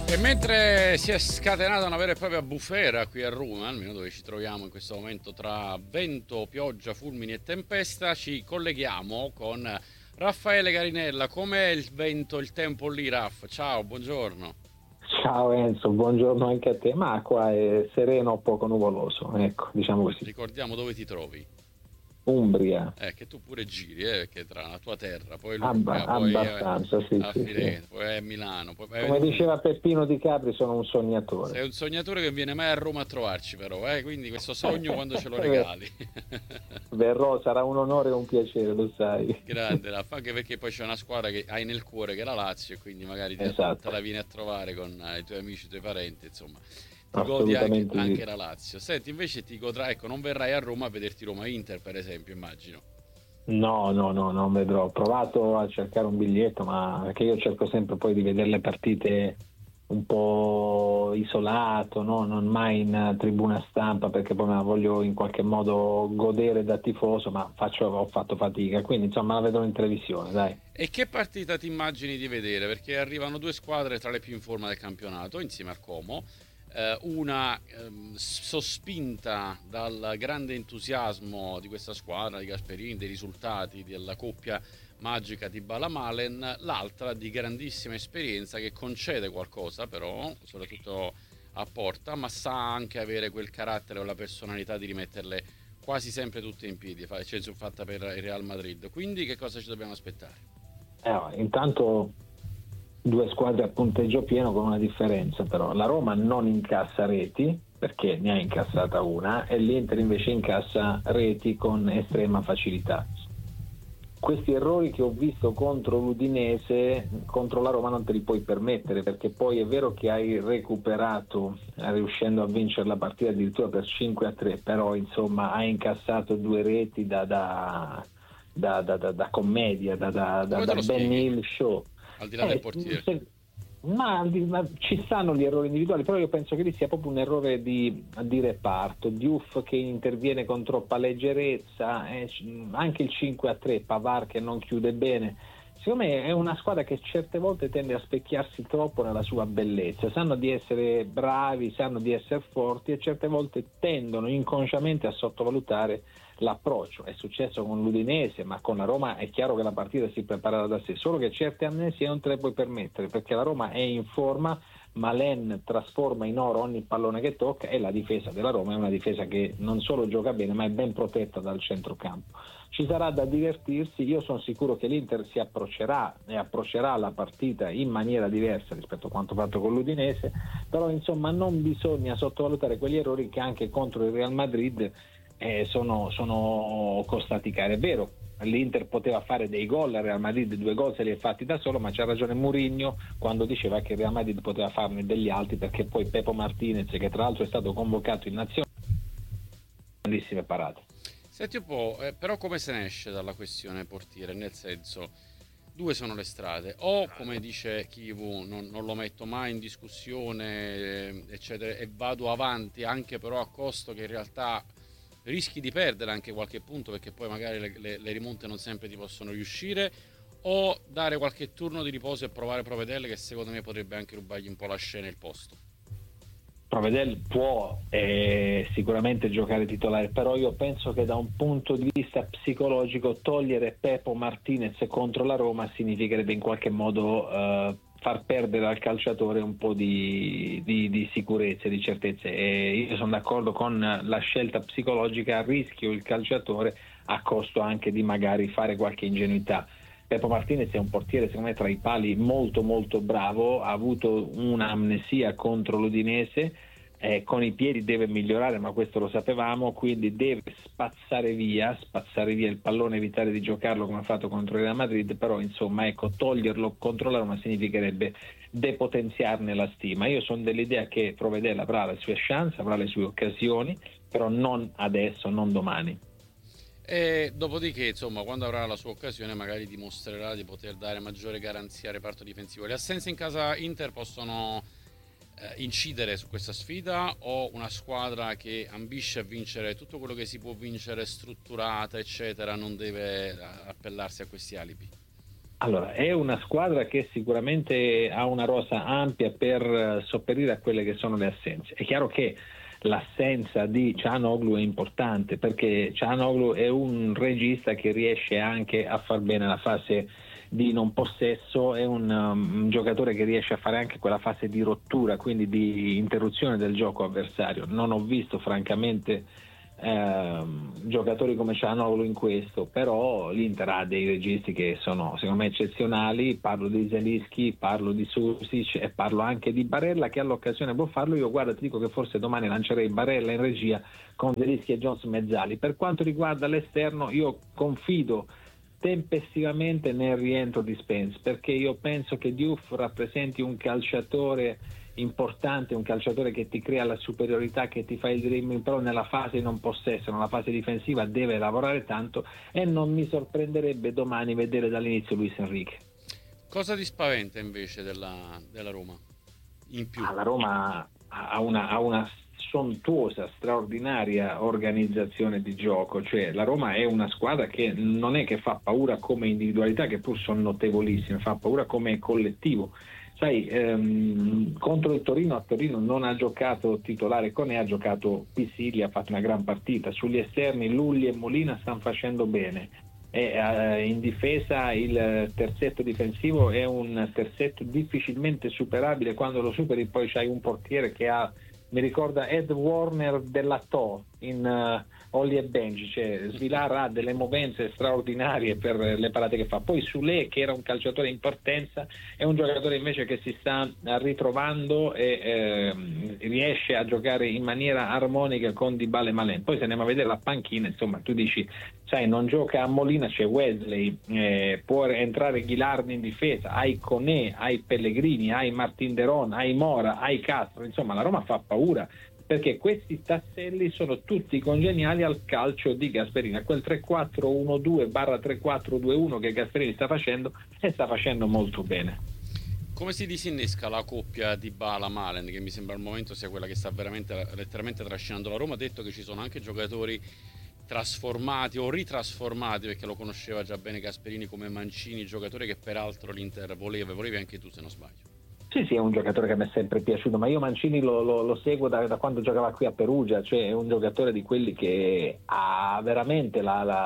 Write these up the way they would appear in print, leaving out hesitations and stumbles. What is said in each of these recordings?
E mentre si è scatenata una vera e propria bufera qui a Roma, almeno dove ci troviamo in questo momento tra vento, pioggia, fulmini e tempesta, ci colleghiamo con Raffaele Carinella. Com'è il vento, il tempo lì, Raff? Ciao, buongiorno. Ciao Enzo, buongiorno anche a te. Ma qua è sereno, poco nuvoloso, ecco, diciamo così. Ricordiamo dove ti trovi. Umbria, Che tu pure giri, perché tra la tua terra, poi l'Umbria, poi abbastanza, sì, a sì, sì. Firenze, poi a Milano, poi Come diceva Peppino Di Capri, sono un sei sognatore. un sognatore che non viene mai a Roma a trovarci, però, quindi questo sogno quando ce lo regali? Verrò, sarà un onore e un piacere, lo sai. Grande Raff, anche perché poi c'è una squadra che hai nel cuore che è la Lazio e quindi magari te Esatto, la vieni a trovare con i tuoi amici, i tuoi parenti, insomma, ti godi assolutamente anche sì. la Lazio. Senti, invece ti godrai, ecco, non verrai a Roma a vederti Roma-Inter, per esempio, immagino. No, no, no, non vedrò. Ho provato a cercare un biglietto, ma perché io cerco sempre poi di vedere le partite un po' isolato, no? Non mai in tribuna stampa perché poi me la voglio in qualche modo godere da tifoso, ma ho fatto fatica, quindi insomma la vedo in televisione, dai. E che partita ti immagini di vedere? Perché arrivano due squadre tra le più in forma del campionato, insieme al Como. Una sospinta dal grande entusiasmo di questa squadra, di Gasperini, dei risultati della coppia magica di Balamalen, l'altra di grandissima esperienza che concede qualcosa però, soprattutto a porta, ma sa anche avere quel carattere o la personalità di rimetterle quasi sempre tutte in piedi, eccezione fatta per il Real Madrid. Quindi che cosa ci dobbiamo aspettare? Intanto due squadre a punteggio pieno con una differenza però. La Roma non incassa reti perché ne ha incassata una e l'Inter invece incassa reti con estrema facilità. Questi errori che ho visto contro l'Udinese, contro la Roma non te li puoi permettere perché poi è vero che hai recuperato riuscendo a vincere la partita addirittura per 5-3, però insomma hai incassato due reti da commedia, Come te da lo Ben spieghi? Hill show. Al di là del Eh, portiere. se- ma ci stanno gli errori individuali, però io penso che lì sia proprio un errore di reparto. Diouf che interviene con troppa leggerezza, anche il 5-3, Pavard che non chiude bene. Secondo me è una squadra che certe volte tende a specchiarsi troppo nella sua bellezza. Sanno di essere bravi, sanno di essere forti e certe volte tendono inconsciamente a sottovalutare l'approccio. È successo con l'Udinese, ma con la Roma è chiaro che la partita si preparerà da sé, solo che certe amnesie non te le puoi permettere perché la Roma è in forma. Malen trasforma in oro ogni pallone che tocca e la difesa della Roma è una difesa che non solo gioca bene ma è ben protetta dal centrocampo. Ci sarà da divertirsi, io sono sicuro che l'Inter si approccerà e approccerà la partita in maniera diversa rispetto a quanto fatto con l'Udinese, però insomma non bisogna sottovalutare quegli errori che anche contro il Real Madrid sono costati cari. È vero, l'Inter poteva fare dei gol, il Real Madrid due gol se li ha fatti da solo, ma c'ha ragione Mourinho quando diceva che il Real Madrid poteva farne degli altri perché poi Pepo Martinez, che tra l'altro è stato convocato in nazionale, grandissime parate. Senti un po', però come se ne esce dalla questione portiere? Nel senso, due sono le strade. O, come dice Kivu, non lo metto mai in discussione, eccetera, e vado avanti, anche però a costo che in realtà rischi di perdere anche qualche punto, perché poi magari le rimonte non sempre ti possono riuscire, o dare qualche turno di riposo e provare Provedelle, che secondo me potrebbe anche rubargli un po' la scena e il posto. Provedel può sicuramente giocare titolare, però io penso che da un punto di vista psicologico togliere Pepo Martinez contro la Roma significherebbe in qualche modo far perdere al calciatore un po' di sicurezza, di certezze. E io sono d'accordo con la scelta psicologica, a rischio il calciatore a costo anche di magari fare qualche ingenuità. Pepo Martinez è un portiere secondo me tra i pali molto molto bravo, ha avuto un'amnesia contro l'Udinese, con i piedi deve migliorare ma questo lo sapevamo, quindi deve spazzare via il pallone, evitare di giocarlo come ha fatto contro il Real Madrid, però insomma ecco, toglierlo contro la Roma significherebbe depotenziarne la stima. Io sono dell'idea che Provedella avrà le sue chance, avrà le sue occasioni, però non adesso, non domani. E dopodiché, insomma, quando avrà la sua occasione, magari dimostrerà di poter dare maggiore garanzia al reparto difensivo. Le assenze in casa Inter possono incidere su questa sfida, o una squadra che ambisce a vincere tutto quello che si può vincere, strutturata, eccetera, non deve appellarsi a questi alibi? Allora, è una squadra che sicuramente ha una rosa ampia per sopperire a quelle che sono le assenze. È chiaro che l'assenza di Çalhanoğlu è importante, perché Çalhanoğlu è un regista che riesce anche a far bene la fase di non possesso, è un giocatore che riesce a fare anche quella fase di rottura, quindi di interruzione del gioco avversario. Non ho visto francamente giocatori come Çalhanoğlu in questo, però l'Inter ha dei registi che sono secondo me eccezionali. Parlo di Zelinski, parlo di Susic e parlo anche di Barella, che all'occasione può farlo. Io guarda, ti dico che forse domani lancerei Barella in regia con Zelinski e Jones mezzali. Per quanto riguarda l'esterno, io confido tempestivamente nel rientro di Spence, perché io penso che Diouf rappresenti un calciatore importante, un calciatore che ti crea la superiorità, che ti fa il dribbling, però nella fase non possesso, nella fase difensiva deve lavorare tanto, e non mi sorprenderebbe domani vedere dall'inizio Luis Enrique. Cosa ti spaventa invece della Roma in più? La Roma ha una sontuosa, straordinaria organizzazione di gioco, cioè la Roma è una squadra che non è che fa paura come individualità, che pur sono notevolissime, fa paura come collettivo. Sai, contro il Torino, a Torino non ha giocato titolare Koné, ha giocato Pisilli, ha fatto una gran partita. Sugli esterni Lulli e Molina stanno facendo bene. In difesa il terzetto difensivo è un terzetto difficilmente superabile. Quando lo superi poi c'hai un portiere che mi ricorda Ed Warner della To in Holly e Benji, cioè Svilar ha delle movenze straordinarie per le parate che fa. Poi Sule, che era un calciatore in partenza, è un giocatore invece che si sta ritrovando e riesce a giocare in maniera armonica con Dybala e Malen. Poi se andiamo a vedere la panchina, insomma, tu dici, sai, non gioca a Molina, c'è Wesley, può entrare Ghilardi in difesa, hai Koné, hai Pellegrini, hai Martin Deron, hai Mora, hai Castro, insomma la Roma fa paura, perché questi tasselli sono tutti congeniali al calcio di Gasperini, a quel 3-4-1-2/3-4-2-1 che Gasperini sta facendo, e sta facendo molto bene. Come si disinnesca la coppia Dybala-Malen, che mi sembra al momento sia quella che sta veramente letteralmente trascinando la Roma? Ha detto che ci sono anche giocatori trasformati o ritrasformati, perché lo conosceva già bene Gasperini, come Mancini, giocatore che peraltro l'Inter volevi anche tu se non sbaglio. Sì, è un giocatore che mi è sempre piaciuto, ma io Mancini lo seguo da quando giocava qui a Perugia, cioè è un giocatore di quelli che ha veramente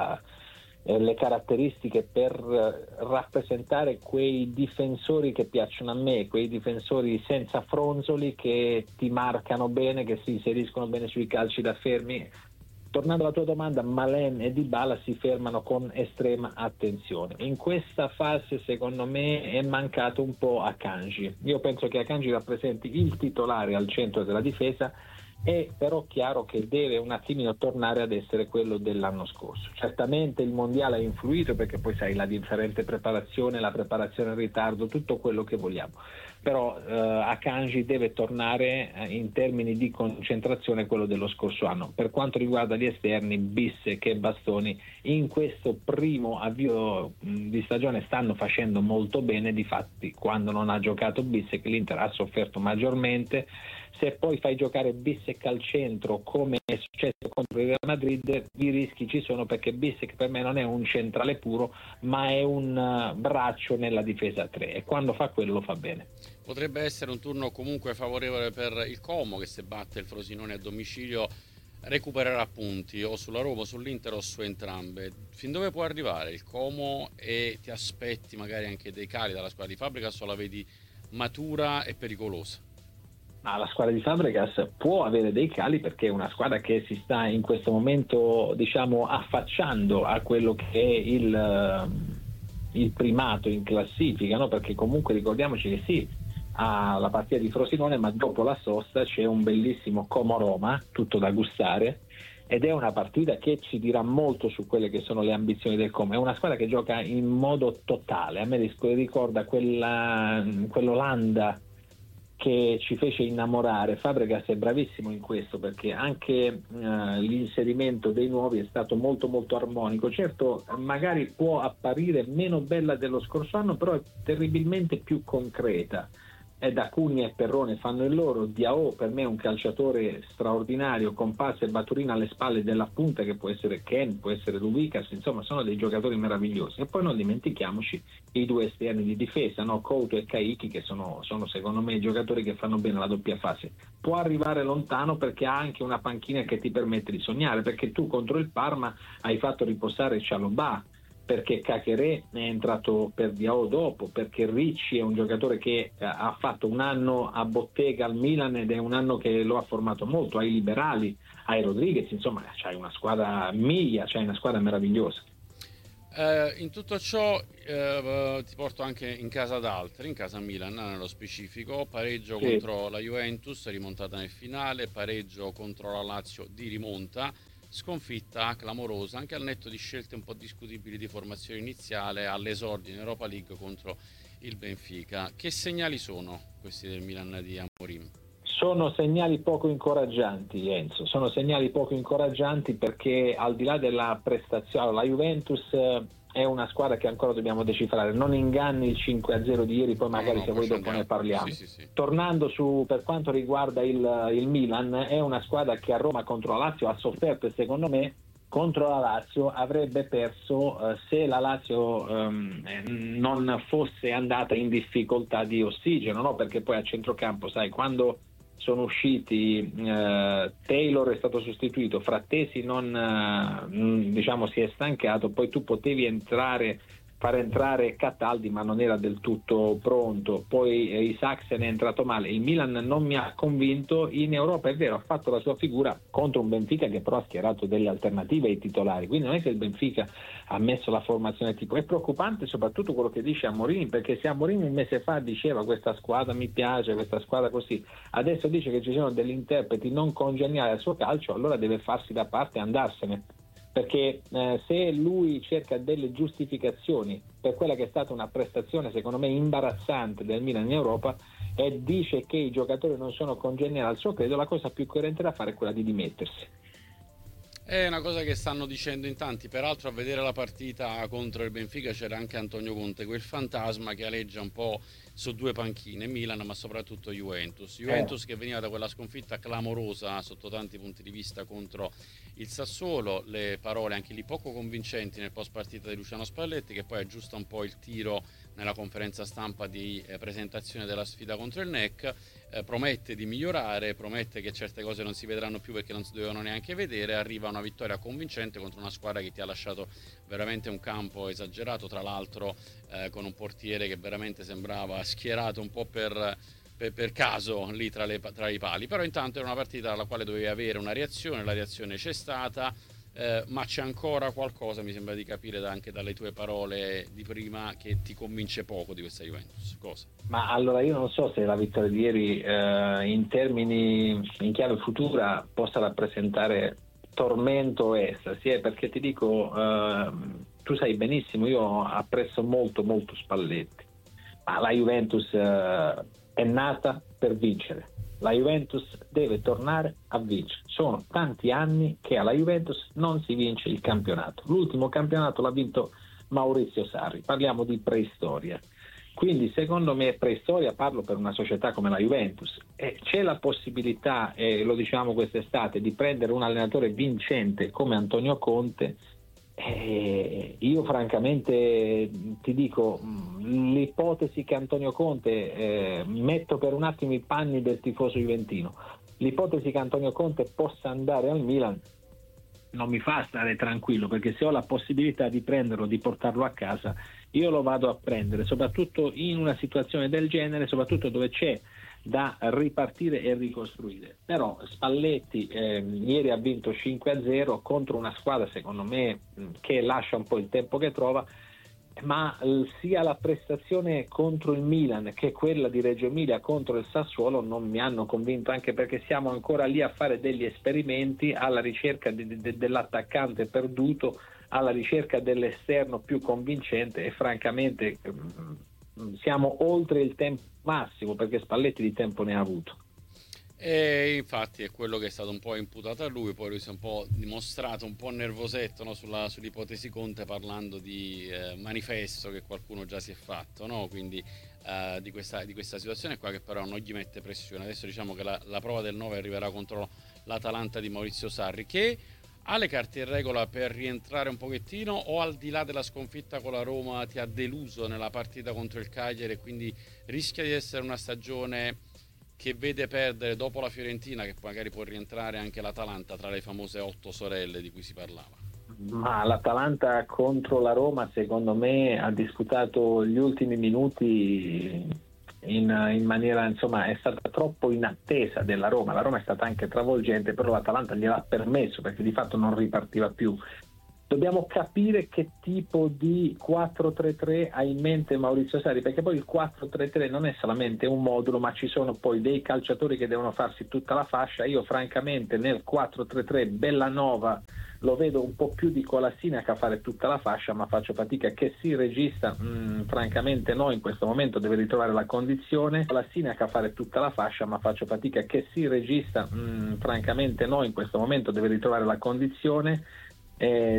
le caratteristiche per rappresentare quei difensori che piacciono a me, quei difensori senza fronzoli, che ti marcano bene, che si inseriscono bene sui calci da fermi. Tornando alla tua domanda, Malen e Dybala si fermano con estrema attenzione. In questa fase secondo me è mancato un po' Akanji. Io penso che Akanji rappresenti il titolare al centro della difesa, è però chiaro che deve un attimino tornare ad essere quello dell'anno scorso. Certamente il mondiale ha influito, perché poi sai la differente preparazione, la preparazione in ritardo, tutto quello che vogliamo, però Akanji deve tornare in termini di concentrazione quello dello scorso anno. Per quanto riguarda gli esterni, Bissek e Bastoni in questo primo avvio di stagione stanno facendo molto bene. Difatti quando non ha giocato Bissek l'Inter ha sofferto maggiormente. Se poi fai giocare Bissek al centro, come è successo contro il Real Madrid, i rischi ci sono, perché Bissek per me non è un centrale puro, ma è un braccio nella difesa a 3, e quando fa quello lo fa bene. Potrebbe essere un turno comunque favorevole per il Como, che se batte il Frosinone a domicilio recupererà punti o sulla Roma, sull'Inter o su entrambe. Fin dove può arrivare il Como, e ti aspetti magari anche dei cali dalla squadra di Fabregas, o la vedi matura e pericolosa? La squadra di Fabregas può avere dei cali, perché è una squadra che si sta in questo momento, diciamo, affacciando a quello che è il primato in classifica, no? Perché comunque ricordiamoci che sì, ha la partita di Frosinone, ma dopo la sosta c'è un bellissimo Como-Roma, tutto da gustare, ed è una partita che ci dirà molto su quelle che sono le ambizioni del Como. È una squadra che gioca in modo totale, a me ricorda quell'Olanda che ci fece innamorare. Fabregas è bravissimo in questo, perché anche l'inserimento dei nuovi è stato molto molto armonico. Certo, magari può apparire meno bella dello scorso anno, però è terribilmente più concreta. Da Cunha e Perrone fanno il loro. Diao per me è un calciatore straordinario, con pass e batturina alle spalle della punta, che può essere Ken, può essere Lucas, insomma sono dei giocatori meravigliosi. E poi non dimentichiamoci i due esterni di difesa, no? Couto e Caicchi, che sono secondo me i giocatori che fanno bene la doppia fase. Può arrivare lontano perché ha anche una panchina che ti permette di sognare, perché tu contro il Parma hai fatto riposare Cialobà, perché Caqueré è entrato per Diao dopo, perché Ricci è un giocatore che ha fatto un anno a bottega al Milan ed è un anno che lo ha formato molto, ai liberali, ai Rodriguez, insomma c'hai una squadra miglia, c'hai una squadra meravigliosa. In tutto ciò ti porto anche in casa d'altri, in casa Milan nello specifico, pareggio Sì. contro la Juventus, rimontata nel finale, pareggio contro la Lazio di rimonta, sconfitta clamorosa anche al netto di scelte un po' discutibili di formazione iniziale all'esordio in Europa League contro il Benfica. Che segnali sono questi del Milan di Amorim? Sono segnali poco incoraggianti, Enzo, sono segnali poco incoraggianti perché al di là della prestazione, la Juventus è una squadra che ancora dobbiamo decifrare, non inganni il 5-0 di ieri, poi magari se vuoi dopo ne parliamo. Sì. Tornando su per quanto riguarda il Milan, è una squadra che a Roma contro la Lazio ha sofferto e secondo me contro la Lazio avrebbe perso se la Lazio non fosse andata in difficoltà di ossigeno, no? Perché poi a centrocampo, sai, quando sono usciti Taylor è stato sostituito, Frattesi non diciamo si è stancato, poi tu potevi far entrare Cataldi ma non era del tutto pronto, poi Isaksen è entrato male, il Milan non mi ha convinto, in Europa è vero ha fatto la sua figura contro un Benfica che però ha schierato delle alternative ai titolari, quindi non è che il Benfica ha messo la formazione tipo, è preoccupante soprattutto quello che dice Amorim, perché se Amorim un mese fa diceva questa squadra mi piace, questa squadra così, adesso dice che ci sono degli interpreti non congeniali al suo calcio, allora deve farsi da parte e andarsene, perché se lui cerca delle giustificazioni per quella che è stata una prestazione secondo me imbarazzante del Milan in Europa e dice che i giocatori non sono congeniali al suo credo, la cosa più coerente da fare è quella di dimettersi. È una cosa che stanno dicendo in tanti, peraltro a vedere la partita contro il Benfica c'era anche Antonio Conte, quel fantasma che aleggia un po' su due panchine, Milan ma soprattutto Juventus che veniva da quella sconfitta clamorosa sotto tanti punti di vista contro il Sassuolo, le parole anche lì poco convincenti nel post partita di Luciano Spalletti che poi aggiusta un po' il tiro nella conferenza stampa di presentazione della sfida contro il NEC, promette di migliorare, promette che certe cose non si vedranno più perché non si dovevano neanche vedere, arriva una vittoria convincente contro una squadra che ti ha lasciato veramente un campo esagerato, tra l'altro con un portiere che veramente sembrava schierato un po' per caso lì tra i pali, però intanto era una partita alla quale dovevi avere una reazione, la reazione c'è stata, ma c'è ancora qualcosa, mi sembra di capire anche dalle tue parole di prima, che ti convince poco di questa Juventus. Cosa? Ma allora io non so se la vittoria di ieri in termini in chiave futura possa rappresentare tormento o estasi, perché ti dico tu sai benissimo, io apprezzo molto molto Spalletti, ma la Juventus è nata per vincere. La Juventus deve tornare a vincere. Sono tanti anni che alla Juventus non si vince il campionato. L'ultimo campionato l'ha vinto Maurizio Sarri. Parliamo di preistoria. Quindi secondo me preistoria, parlo per una società come la Juventus. C'è la possibilità, e lo diciamo quest'estate, di prendere un allenatore vincente come Antonio Conte. Io francamente ti dico, l'ipotesi che Antonio Conte, metto per un attimo i panni del tifoso juventino, l'ipotesi che Antonio Conte possa andare al Milan non mi fa stare tranquillo, perché se ho la possibilità di prenderlo, di portarlo a casa, io lo vado a prendere, soprattutto in una situazione del genere, soprattutto dove c'è da ripartire e ricostruire. Però Spalletti ieri ha vinto 5-0 contro una squadra secondo me che lascia un po' il tempo che trova, ma sia la prestazione contro il Milan che quella di Reggio Emilia contro il Sassuolo non mi hanno convinto, anche perché siamo ancora lì a fare degli esperimenti alla ricerca dell'attaccante perduto, alla ricerca dell'esterno più convincente, e francamente siamo oltre il tempo massimo, perché Spalletti di tempo ne ha avuto. E infatti è quello che è stato un po' imputato a lui, poi lui si è un po' dimostrato un po' nervosetto, no, sull'ipotesi Conte, parlando di manifesto che qualcuno già si è fatto, no? Quindi di questa situazione qua, che però non gli mette pressione. Adesso diciamo che la prova del 9 arriverà contro l'Atalanta di Maurizio Sarri, che ha le carte in regola per rientrare un pochettino, o al di là della sconfitta con la Roma ti ha deluso nella partita contro il Cagliari e quindi rischia di essere una stagione che vede perdere dopo la Fiorentina, che magari può rientrare anche l'Atalanta tra le famose 8 sorelle di cui si parlava? Ma l'Atalanta contro la Roma, secondo me, ha disputato gli ultimi minuti in maniera, insomma, è stata troppo in attesa della Roma. La Roma è stata anche travolgente, però l'Atalanta gliel'ha permesso, perché di fatto non ripartiva più. Dobbiamo capire che tipo di 4-3-3 ha in mente Maurizio Sarri, perché poi il 4-3-3 non è solamente un modulo, ma ci sono poi dei calciatori che devono farsi tutta la fascia. Io francamente nel 4-3-3 Bellanova lo vedo un po' più di Colasinac a fare tutta la fascia, ma faccio fatica. Che si regista, francamente no, in questo momento deve ritrovare la condizione. Colasinac a fare tutta la fascia, ma faccio fatica. Che si regista, francamente no, in questo momento deve ritrovare la condizione.